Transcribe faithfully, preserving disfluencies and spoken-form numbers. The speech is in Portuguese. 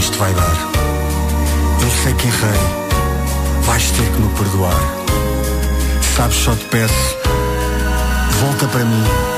isto vai dar. Eu sei que errei, vais ter que me perdoar. Sabes, só te peço, volta para mim.